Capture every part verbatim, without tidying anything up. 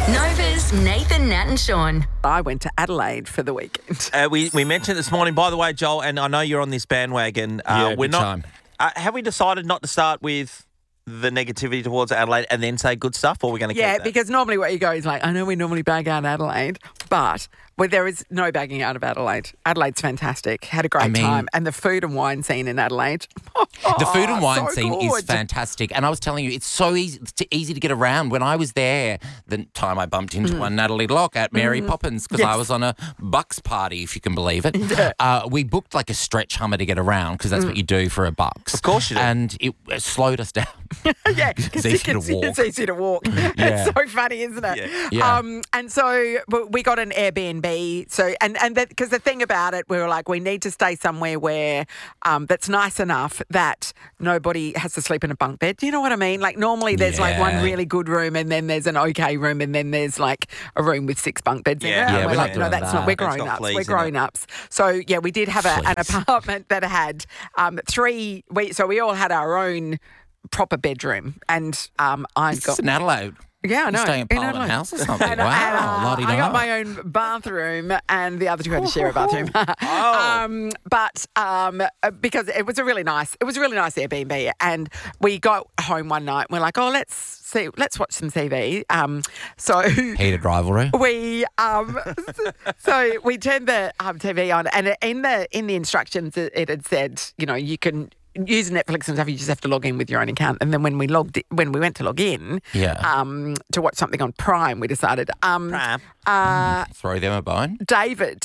Nova's Nathan, Nat and Sean. I went to Adelaide for the weekend. Uh, we, we mentioned this morning, by the way, Joel, and I know you're on this bandwagon. Uh, Yeah, we're big not. time. Uh, have we decided not to start with the negativity towards Adelaide and then say good stuff, or we're going to Yeah, keep that? because normally what you go is like, I know we normally bag out Adelaide, but well, there is no bagging out of Adelaide. Adelaide's fantastic. Had a great I mean- time. And the food and wine scene in Adelaide. The food and wine so scene is good. fantastic. And I was telling you, it's so easy to, easy to get around. When I was there, the time I bumped into one Natalie Locke at Mary Poppins because I Yes. was on a Bucks party, if you can believe it. Uh, we booked like a stretch Hummer to get around because that's what you do for a Bucks. Of course you do. And it, it slowed us down. Yeah, It's because easy to it's, walk. it's easy to walk. Yeah. It's so funny, isn't it? Yeah. Yeah. Um, and so but we got an Airbnb. So and and because the thing about it, we were like, we need to stay somewhere where um, that's nice enough that nobody has to sleep in a bunk bed. Do you know what I mean? Like normally there's like one Yeah. really good room, and then there's an okay room, and then there's like a room with six bunk beds in Yeah. it. Yeah, And we're we're not like, no, doing that's that. not. We're It's got grown ups. fleas We're in grown ups. So yeah, we did have a, an Fleas. apartment that had um, three. We so we all had our own proper bedroom, and um, I It's got in Adelaide. yeah, I You know. stay in Parliament Adelaide. House or something. And, Wow, and, uh, la-di-da. I got my own bathroom, and the other two had to share a bathroom. Oh. um, but um, uh, because it was a really nice, it was a really nice Airbnb, and we got home one night. And we're like, oh, let's see, let's watch some T V. Um, so. Heated rivalry. We um, so we turned the um, T V on, and in the in the instructions it, it had said, you know, you can use Netflix and stuff. You just have to log in with your own account. And then when we logged, in, when we went to log in, Yeah. um, to watch something on Prime, we decided, um, Prime. uh, Throw them a bone. David,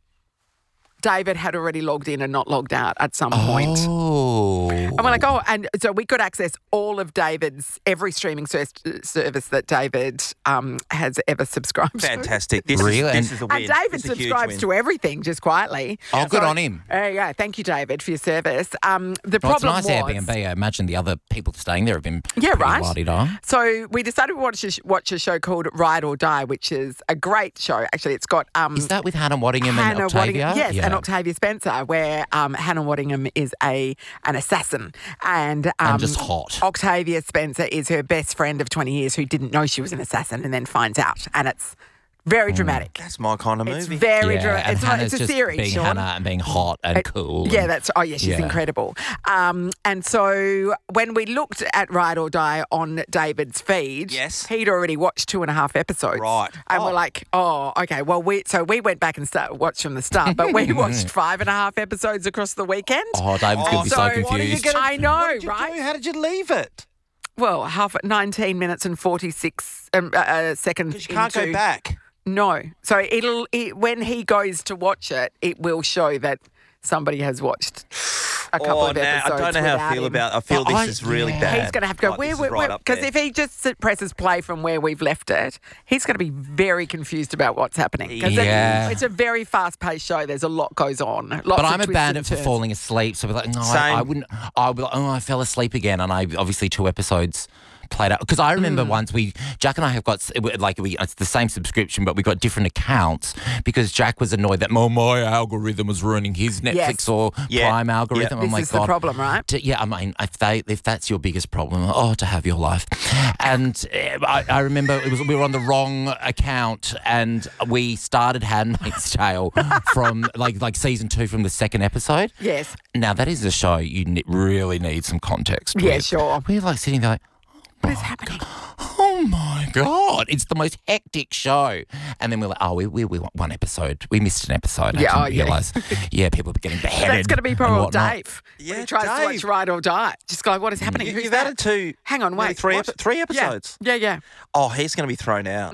David had already logged in and not logged out at some point. Oh. And we're like, oh, and so we could access all of David's, every streaming ser- service that David um, has ever subscribed to. Fantastic. This Really? is, this And- is a win. And David This is a huge subscribes win. to everything just quietly. Oh, good So- on him. There you go. Thank you, David, for your service. Um, the Well, it's problem nice was, Airbnb. I imagine the other people staying there have been Yeah, pretty right. la-di-da. So we decided to watch a, watch a show called Ride or Die, which is a great show. Actually, it's got um, Is that with Hannah Waddingham Hannah and Octavia? Waddingham, yes, Yeah. and Octavia Spencer, where um, Hannah Waddingham is a an assassin, and um, And just hot. Octavia Spencer is her best friend of twenty years who didn't know she was an assassin and then finds out, and it's very dramatic. That's my kind of It's movie. very yeah, dramatic. and It's, not, Hannah's it's a just series, being Sean. Hannah and being hot and Uh, cool. Yeah, and- that's oh yeah, she's Yeah. incredible. Um, and so when we looked at Ride or Die on David's feed, Yes. he'd already watched two and a half episodes. Right. And Oh. we're like, oh, okay. Well, we so we went back and start watched from the start, but we watched five and a half episodes across the weekend. Oh, David's going to be so so what are you confused. gonna- I know, what did you right? do? How did you leave it? Well, half nineteen minutes and forty six um, uh, uh, seconds. Because you can't into, go back. No. So it'll it, when he goes to watch it, it will show that somebody has watched a couple Oh, of nah, I episodes. don't know how I without feel him. about. I feel But this I- is really yeah. bad. He's going to have to go, Like, where, this is where, right where, up because there. if he just sit- presses play from where we've left it, he's going to be very confused about what's happening. 'Cause it- Yeah. it's a very fast-paced show. There's a lot goes on. Lots But of I'm a twists bandit and for turns. falling asleep. So we're like, no, I, Same. I wouldn't. I'll be like, oh, I fell asleep again. And I obviously two episodes played out. Because I remember once we, Jack and I have got, like, we it's the same subscription, but we got different accounts because Jack was annoyed that, oh, my algorithm was ruining his Netflix Yes. or Yeah. Prime algorithm. This I'm like, is the God. problem, right? To- yeah, I mean, if they if that's your biggest problem, oh, to have your life. And uh, I, I remember it was we were on the wrong account, and we started Handmaid's Tale from like like season two from the second episode. Yes. Now that is a show you ne- really need some context. Yeah, with. sure. We're like sitting there like, What is happening? oh my God, it's the most hectic show. And then we're like, oh, we we, we want one episode. We missed an episode. Yeah, I oh, didn't yeah. realise. Yeah, people were getting beheaded. That's going to be and poor old whatnot. Dave. when Yeah, he tries to Dave. watch Ride or Die. Just go, what is happening? You, Who's you've that? added two. Hang on, maybe wait. Three, what? epi- three Yeah. episodes. Yeah, yeah. Oh, he's going to be thrown out.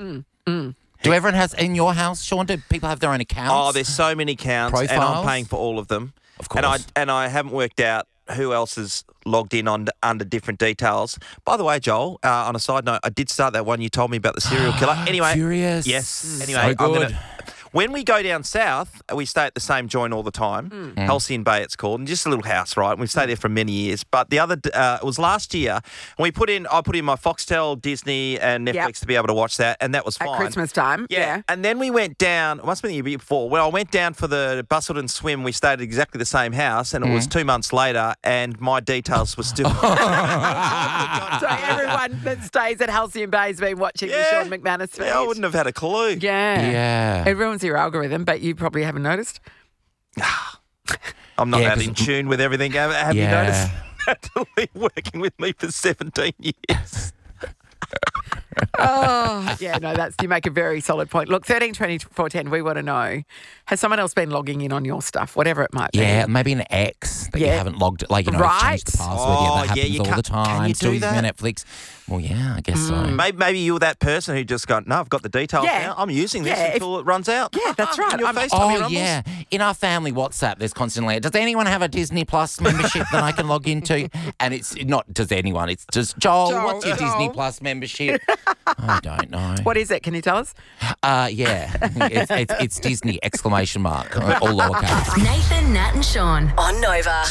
Do everyone has in your house, Sean? Do people have their own accounts? Oh, there's so many counts, and I'm Profiles? paying for all of them. Of And I course. and I haven't worked out who else is logged in on under different details. By the way, Joel, uh, on a side note, I did start that one you told me about the serial killer. Anyway, Furious. yes. So Anyway, I'm good. gonna. When we go down south, we stay at the same joint all the time, Mm. Mm. Halcyon Bay it's called, and just a little house, right? And we've stayed there for many years. But the other, d- uh, it was last year, and we put in, I put in my Foxtel, Disney, and Netflix Yep. to be able to watch that, and that was At fine. Christmas time. Yeah. Yeah. And then we went down, it must have been the year before, when I went down for the Busselton swim, we stayed at exactly the same house, and it was two months later, and my details were still. So everyone that stays at Halcyon Bay has been watching the Yeah. Sean McManus feed. Yeah, I wouldn't have had a clue. Yeah. Yeah. It ruins your algorithm, but you probably haven't noticed. I'm not Yeah, that 'cause- in tune with everything. Have, have you Yeah. noticed? Actually working with me for seventeen years. Oh, yeah, no, that's you make a very solid point. Look, thirteen twenty four ten, we want to know, has someone else been logging in on your stuff, whatever it might be? Yeah, maybe an ex that you Yeah. haven't logged, like, you know, Right. changed the password. Oh, yeah, that yeah, happens you all the can't- can time. you Still do using that? your Netflix. Well, yeah, I guess so. Maybe, maybe you're that person who just got, no, I've got the details Yeah. now. I'm using this Yeah, if- until it runs out. Yeah, that's right. In your I'm- FaceTime, Oh, you rumbles. yeah. In our family WhatsApp, there's constantly, does anyone have a Disney Plus membership that I can log into? And it's not does anyone, it's just, Joel, Joel, what's your Joel. Disney Plus membership? I don't know. What is it? Can you tell us? Uh, yeah. it's, it's, it's Disney, exclamation mark, all lowercase. Nathan, Nat, and Sean on Nova.